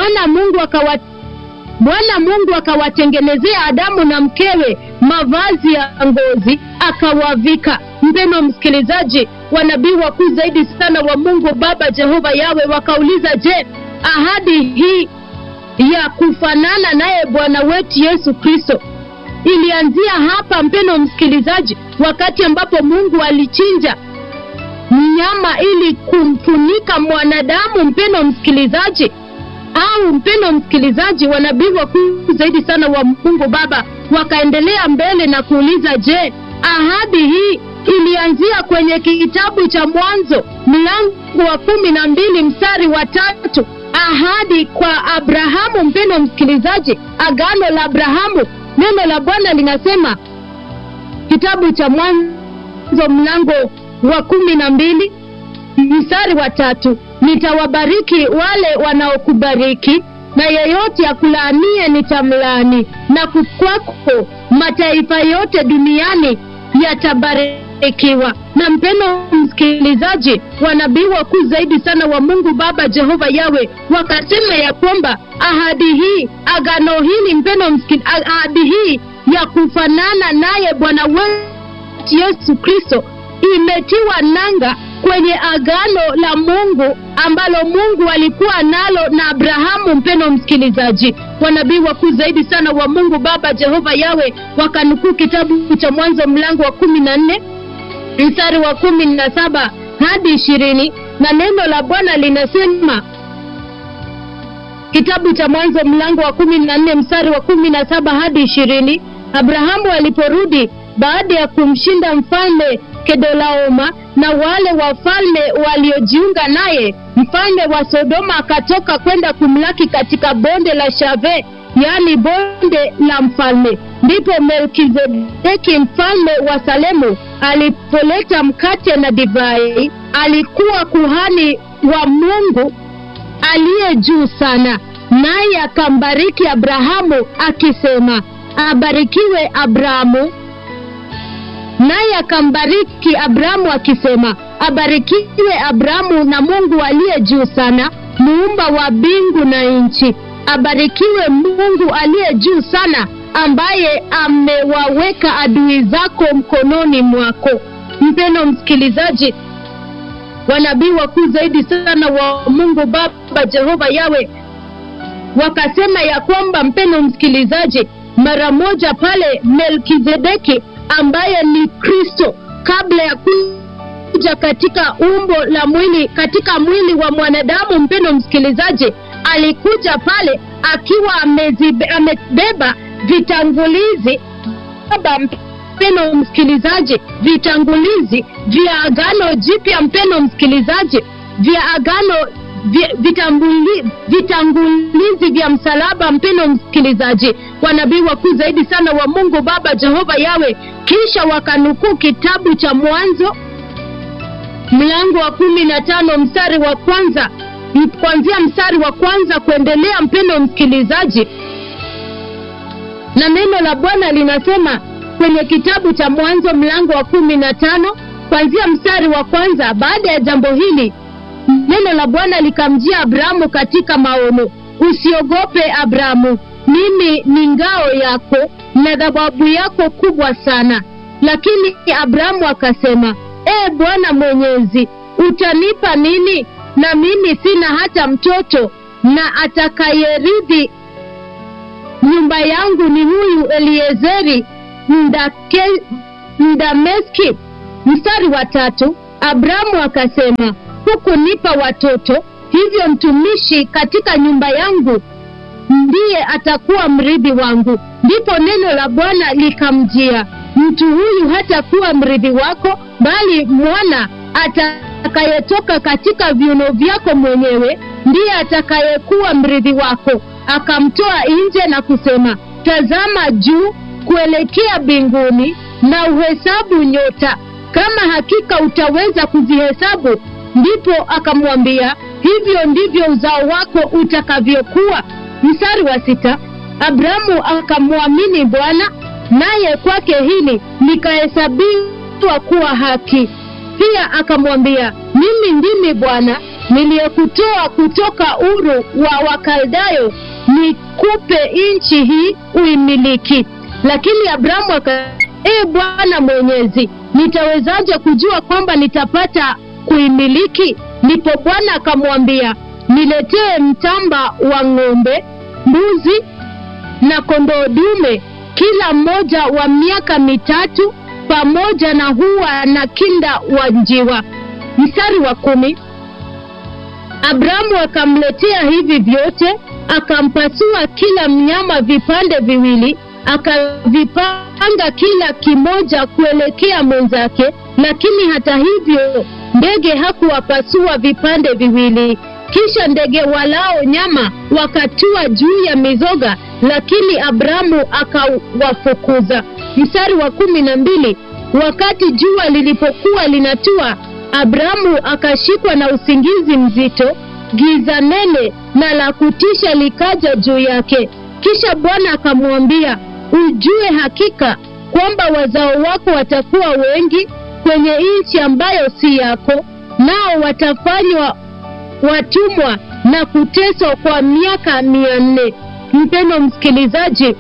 Bwana Mungu akawatengenezea Adamu na mkewe mavazi ya ngozi akawavika. Mpendwa msikilizaji, wanabii wakuu zaidi sana wa Mungu Baba Jehova Yawe wakauliza, je, ahadi hii ya kufanana naye Bwana wetu Yesu Kristo ilianzia hapa, mpendwa msikilizaji, wakati ambapo Mungu alichinja mnyama ili kumfunika mwanadamu, mpendwa msikilizaji. Au mpendwa msikilizaji, wanabii wakuu zaidi sana wa Mungu Baba wakaendelea mbele na kuuliza, je, ahadi hii ilianzia kwenye kitabu cha Mwanzo mlango wa 12 mstari wa 3, ahadi kwa Abrahamu, mpendwa msikilizaji, agano la Abrahamu. Neno la Bwana linasema kitabu cha Mwanzo mlango wa 12 mstari wa 3, nitawabariki wale wanaokubariki, na yeyote akulaanie nitamlaani, na kwako mataifa yote duniani yatabarikiwa. Na mpendwa msikilizaji, wanabii wakuu zaidi sana wa Mungu Baba Jehova Yawe wakasema ya kwamba ahadi hii, agano hili, mpendwa msikilizaji, ahadi hii ya kufanana naye Bwana wetu Yesu Kristo imetiwa nanga kwenye agano la Mungu ambalo Mungu alikuwa nalo na Abrahamu. Mpendwa msikilizaji, wanabii wakuu zaidi sana wa Mungu Baba Jehova Yawe wakanukuu kitabu cha Mwanzo mlango wa 14 mstari wa 17 hadi 20, na neno la Bwana linasema, kitabu cha Mwanzo mlango wa 14 mstari wa 17 hadi 20, Abrahamu aliporudi baada ya kumshinda mfalme Kedolaoma na wale wafalme waliojiunga naye, mfalme wa Sodoma akatoka kwenda kumlaki katika bonde la Shave, yani bonde la mfalme. Ndipo Melkizedeki mfalme wa Salemu alipoleta mkate na divai. Alikuwa kuhani wa Mungu aliye juu sana, naye akambariki Abrahamu akisema, abarikiwe Abrahamu. Naye akambariki Abrahamu akisema, abarikiwe Abrahamu na Mungu aliye juu sana, muumba wa mbingu na nchi. Abarikiwe Mungu aliye juu sana, ambaye amewaweka adui zako mkononi mwako. Mpendwa msikilizaji, wanabii wakuu zaidi sana wa Mungu Baba Jehova Yawe wakasema ya kwamba, mpendwa msikilizaji, mara moja pale Melkizedeki ambaye ni Kristo, kabla ya kuja katika umbo la mwili, katika mwili wa mwanadamu, mpendwa msikilizaji, alikuja pale akiwa amebeba vitangulizi, mpendwa msikilizaji, vitangulizi vya agano jipya, mpendwa msikilizaji, vya agano vitangulizi vya msalaba, mpendwa msikilizaji. Wanabii wakuu zaidi sana wa Mungu Baba Jehova Yawe kisha wakanukuu kitabu cha Mwanzo mlango wa 15 mstari wa kwanza, kuanzia mstari wa kwanza kuendelea, mpendwa msikilizaji. Na neno la Bwana linasema kwenye kitabu cha Mwanzo mlango wa 15 kuanzia mstari wa kwanza, baada ya jambo hili neno la Bwana likamjia Abrahamu katika maono, usiogope Abrahamu, mimi ni ngao yako na thawabu yako kubwa sana. Lakini Abrahamu akasema, Bwana Mwenyezi, utanipa nini? Na mimi sina hata mtoto, na atakayerithi nyumba yangu ni huyu Eliezeri Mdameski. Mstari wa 3, Abrahamu akasema, hukunipa watoto, hivyo mtumishi katika nyumba yangu ndiye atakuwa mrithi wangu. Ndipo neno la Bwana likamjia, mtu huyu hatakuwa mrithi wako, bali mwana atakayetoka katika viuno vyako mwenyewe ndiye atakayekuwa mrithi wako. Akamtoa nje na kusema, tazama juu kuelekea mbinguni na uhesabu nyota, kama hakika utaweza kuzihesabu. Ndipo akamwambia, hivyo ndivyo uzao wako utakavyokuwa. Mstari wa 6, Abrahamu akamwamini Bwana, naye kwake hili likahesabiwa kuwa haki. Pia akamwambia, mimi ndimi Bwana niliyekutoa kutoka Uru wa Wakaldayo, nikupe nchi hii uimiliki. Lakini Abrahamu Bwana Mwenyezi, nitawezaje kujua kwamba nitapata kuimiliki? Ndipo Bwana akamwambia, niletee mtamba wa ng'ombe, mbuzi na kondoo dume kila mmoja wa miaka 3, pamoja na hua na kinda wa njiwa. Mstari wa 10, Abrahamu akamletea hivi vyote, akampasua kila mnyama vipande viwili, akavipanga kila kimoja kuelekea mwenzake, lakini hata hivyo ndege hakuwapasua vipande viwili. Kisha ndege walao nyama wakatua juu ya mizoga, lakini Abrahamu akawafukuza. Mstari wa 12, wakati jua lilipokuwa linatua, Abrahamu akashikwa na usingizi mzito, giza nene na la kutisha likaja juu yake. Kisha Bwana akamwambia, ujue hakika kwamba wazao wako watakuwa wengi kwenye nchi ambayo si yako, nao watafanywa watumwa na kuteswa kwa miaka 400. Mpendwa msikilizaji,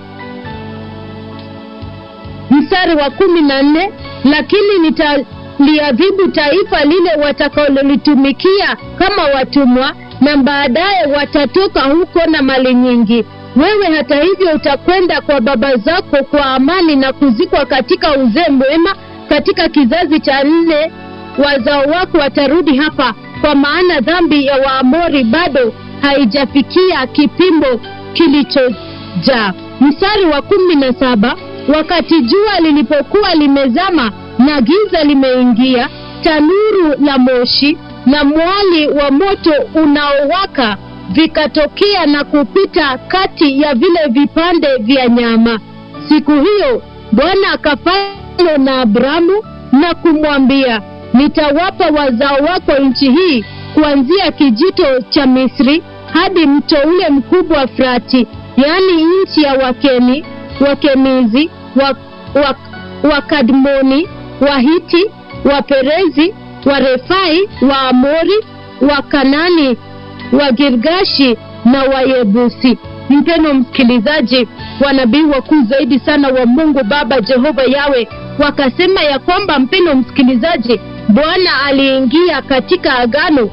mstari wa 14, lakini nitaliadhibu taifa lile watakalolitumikia kama watumwa, na baadaye watatoka huko na mali nyingi. Wewe hata hivyo utakwenda kwa baba zako kwa amani na kuzikwa katika uzee mwema. Katika kizazi cha 4 wazao wako watarudi hapa, kwa maana dhambi ya Waamori bado haijafikia kipimo kilichojaa. Mstari wa 17, wakati jua lilipokuwa limezama na giza limeingia, tanuru la moshi na mwali wa moto unaowaka vikatokea na kupita kati ya vile vipande vya nyama. Siku hiyo Bwana akafanya na Abrahamu na kumwambia, nitawapa wazao wako nchi hii, kuanzia kijito cha Misri hadi mto ule mkubwa Frati, yaani nchi ya Wakeni, Wakenizi, Wakadmoni, Wahiti, Waperezi, Warefai, Waamori, Wakanani, Wagirgashi na Wayebusi. Mpendwa msikilizaji, wanabii wakuu zaidi sana wa Mungu Baba Jehova Yawe wakasema ya kwamba, mpendwa msikilizaji, Bwana aliingia katika agano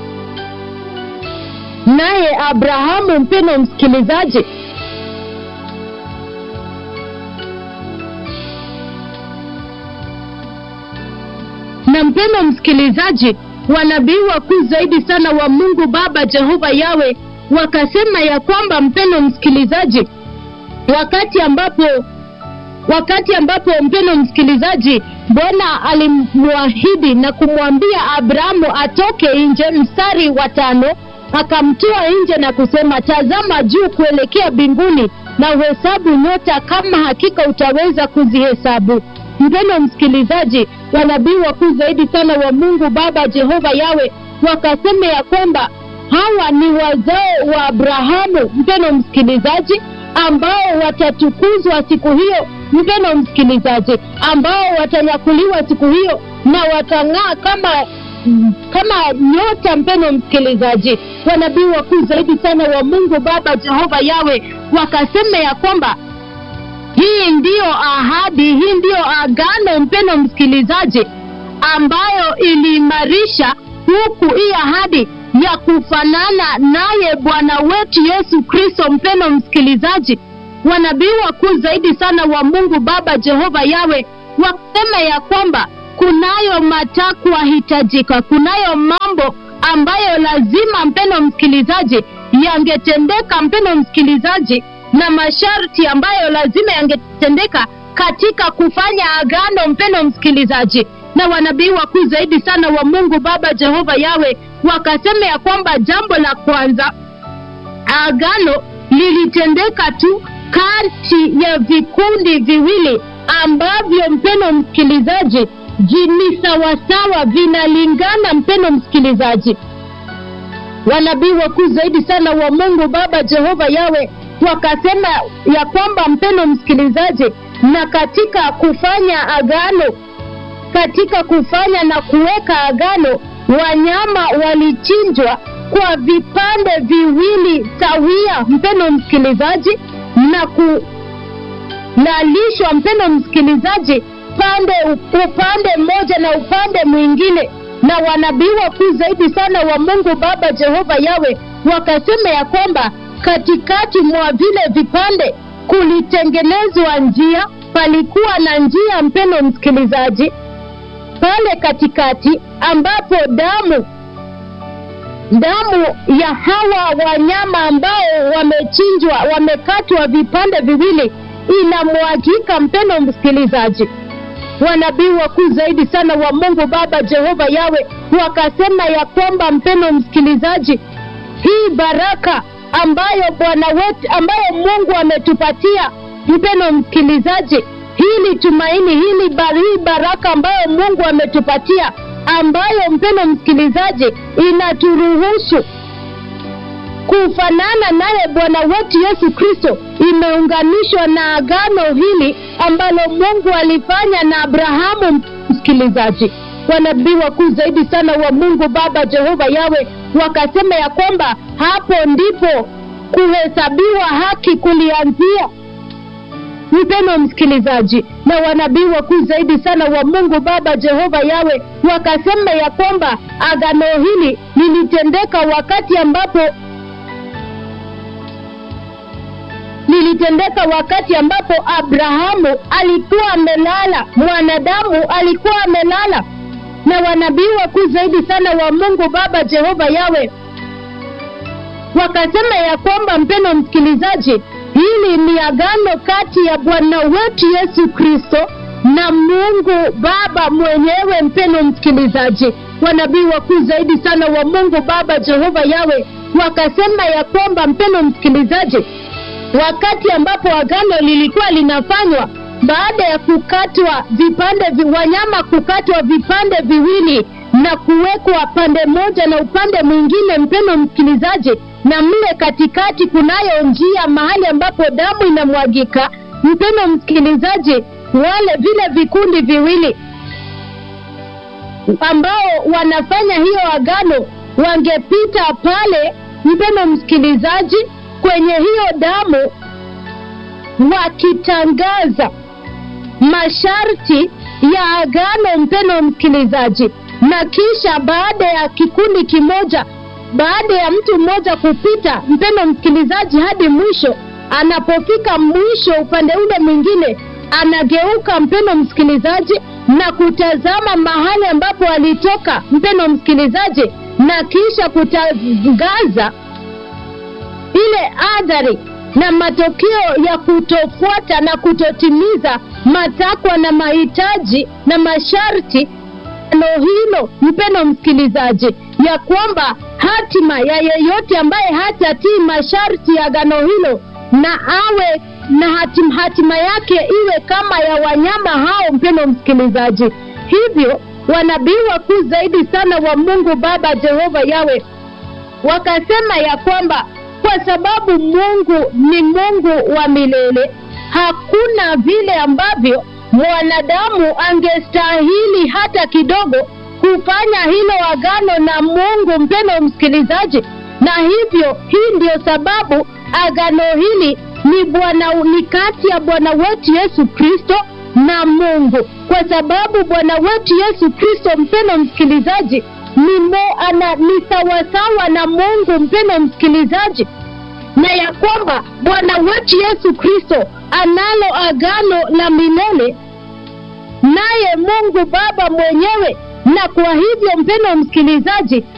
naye Abrahamu. Mpendwa msikilizaji, na mpendwa msikilizaji, wanabii wakuu zaidi sana wa Mungu Baba Jehova Yawe wakasema ya kwamba, mpendwa msikilizaji, wakati ambapo mpendwa msikilizaji, Bwana alimwahidi na kumwambia Abrahamu atoke nje. Mstari wa 5, akamtoa nje na kusema, tazama juu kuelekea mbinguni na uhesabu nyota, kama hakika utaweza kuzihesabu. Mpendwa msikilizaji, wanabii wakuu zaidi sana wa Mungu Baba Jehova Yawe wakasema ya kwamba hawa ni wazao wa Abrahamu, mpendwa msikilizaji, ambao watatukuzwa siku hiyo, mpendwa msikilizaji, ambao watanyakuliwa siku hiyo na watang'aa kama nyota. Mpendwa msikilizaji, wanabii wakuu zaidi sana wa Mungu Baba Jehova Yawe wakasema ya kwamba hii ndiyo ahadi, hii ndiyo agano, mpendwa msikilizaji, ambayo iliimarisha huku hii ahadi ya kufanana naye Bwana wetu Yesu Kristo. Mpendwa msikilizaji, wanabii wakuu zaidi sana wa Mungu Baba Jehova Yawe wakasema ya kwamba kunayo matakwa hitajika, kunayo mambo ambayo lazima, mpendwa msikilizaji, yangetendeka, mpendwa msikilizaji, na masharti ambayo lazima yangetendeka katika kufanya agano, mpendwa msikilizaji. Na wanabii wakuu zaidi sana wa Mungu Baba Jehova Yawe wakasema ya kwamba jambo la kwanza, agano lilitendeka tu kati ya vikundi viwili ambavyo, mpendwa msikilizaji, ni sawasawa, vinalingana, mpendwa msikilizaji. Wanabii wakuu zaidi sana wa Mungu Baba Jehova Yawe wakasema ya kwamba, mpendwa msikilizaji, na katika kufanya agano, katika kufanya na kuweka agano, wanyama walichinjwa kwa vipande viwili sawia, mpendwa msikilizaji, na kulalishwa, mpendwa msikilizaji, upande mmoja na upande mwingine. Na wanabii wakuu zaidi sana wa Mungu Baba Jehova Yawe wakasema ya kwamba katikati mwa vile vipande kulitengenezwa njia, palikuwa na njia, mpendwa msikilizaji, pale katikati ambapo damu ya hawa wanyama ambao wamechinjwa, wamekatwa vipande viwili, inamwagika. Mpendwa msikilizaji, wanabii wakuu zaidi sana wa Mungu Baba Jehova Yawe wakasema ya kwamba, mpendwa msikilizaji, hii baraka ambayo Bwana wetu, ambayo Mungu ametupatia, mpendwa msikilizaji, hili tumaini, hii baraka ambayo Mungu ametupatia, ambayo mpendwa msikilizaji inaturuhusu kufanana naye Bwana wetu Yesu Kristo, imeunganishwa na agano hili ambalo Mungu alifanya na Abrahamu. Msikilizaji, wanabii wakuu zaidi sana wa Mungu Baba Jehova Yawe wakasema ya kwamba hapo ndipo kuhesabiwa haki kulianzia, mpendwa msikilizaji. Na wanabii wakuu zaidi sana wa Mungu Baba Jehova Yawe wakasema ya kwamba agano hili lilitendeka wakati ambapo Abrahamu alikuwa amelala, mwanadamu alikuwa amelala. Na wanabii wakuu zaidi sana wa Mungu Baba Jehova Yawe wakasema ya kwamba, mpendwa msikilizaji, hili ni agano kati ya Bwana wetu Yesu Kristo na Mungu Baba mwenyewe. Mpendwa msikilizaji, wanabii wakuu zaidi sana wa Mungu Baba Jehova Yawe wakasema ya kwamba, mpendwa msikilizaji, wakati ambapo agano lilikuwa linafanywa, baada ya kukatwa wanyama kukatwa vipande viwili na kuwekwa pande moja na upande mwingine, mpendwa msikilizaji, na mle katikati kunayo njia, mahali ambapo damu inamwagika, mpendwa msikilizaji, vile vikundi viwili ambao wanafanya hiyo agano wangepita pale, mpendwa msikilizaji, kwenye hiyo damu, wakitangaza masharti ya agano, mpendwa msikilizaji. Na kisha baada ya kikundi kimoja, baada ya mtu mmoja kupita, mpendwa msikilizaji, hadi mwisho, anapofika mwisho upande ule mwingine, anageuka, mpendwa msikilizaji, na kutazama mahali ambapo alitoka, mpendwa msikilizaji, na kisha kutangaza ile adhari na matokeo ya kutofuata na kutotimiza matakwa na mahitaji na masharti hilo, mpendwa msikilizaji, ya kwamba hatima ya yeyote ambaye hatatii masharti ya agano hilo na awe na hatima yake iwe kama ya wanyama hao, mpendwa msikilizaji. Hivyo wanabii wakuu zaidi sana wa Mungu Baba Jehova Yawe wakasema ya kwamba, kwa sababu Mungu ni Mungu wa milele, hakuna vile ambavyo mwanadamu angestahili hata kidogo kufanya hilo agano na Mungu, mpendwa msikilizaji. Na hivyo hii ndio sababu agano hili ni kati ya Bwana wetu Yesu Kristo na Mungu, kwa sababu Bwana wetu Yesu Kristo, mpendwa msikilizaji, ni sawasawa na Mungu, mpendwa msikilizaji, na ya kwamba Bwana wetu Yesu Kristo analo agano la milele naye Mungu Baba mwenyewe. Na kwa hivyo, mpendwa msikilizaji,